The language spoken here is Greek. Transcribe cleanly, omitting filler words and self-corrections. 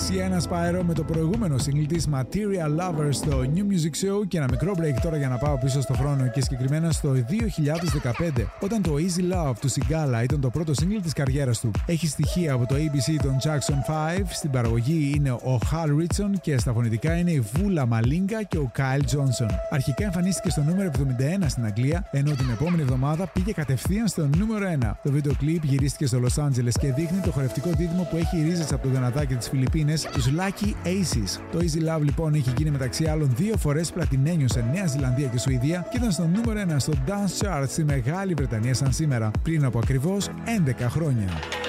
Sienna Spyro με το προηγούμενο single της Material Lovers στο New Music Show και ένα μικρό break τώρα για να πάω πίσω στο χρόνο και συγκεκριμένα στο 2015 όταν το Easy Love του Sigala ήταν το πρώτο single της καριέρας του. Έχει στοιχεία από το ABC των Jackson 5, στην παραγωγή είναι ο Hal Ritson και στα φωνητικά είναι η Vula Malinga και ο Kyle Johnson. Αρχικά εμφανίστηκε στο νούμερο 71 στην Αγγλία, ενώ την επόμενη εβδομάδα πήγε κατευθείαν στο νούμερο 1. Το βίντεο κλιπ γυρίστηκε στο Los Angeles και δείχνει το χορευτικό δίδυμο που έχει ρίζες από το γανατάκι της Φιλιππίνες, τους Lucky Aces. Το Easy Love λοιπόν έχει γίνει μεταξύ άλλων 2 φορές πλατινένιο σε Νέα Ζηλανδία και Σουηδία και ήταν στο νούμερο 1 στο Dance Chart στη Μεγάλη Βρετανία σαν σήμερα, πριν από ακριβώς 11 χρόνια.